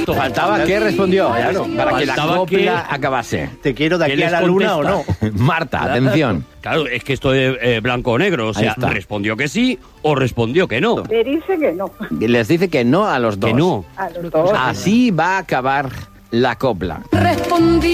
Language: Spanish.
Exacto. Faltaba que respondió, claro, para que la Faltaba copla acabase. ¿Te quiero de ¿Qué aquí a les la luna o no? contesta? Marta, atención. Claro, es que esto es blanco o negro. O Ahí sea, está. respondió que sí o respondió que no. Le dice que no. Les dice que no a los dos. Que no. A los dos. Así va a acabar la copla. Respondí.